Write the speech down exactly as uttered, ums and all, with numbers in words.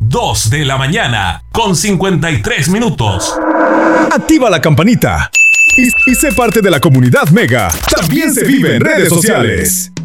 dos de la mañana, con cincuenta y tres minutos. Activa la campanita y, y sé parte de la comunidad Mega. También se vive en redes sociales.